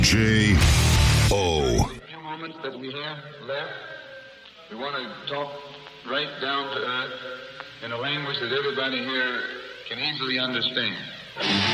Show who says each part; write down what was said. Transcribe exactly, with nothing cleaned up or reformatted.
Speaker 1: J O.
Speaker 2: A few moments that we have left, we want to talk right down to earth in a language that everybody here can easily understand.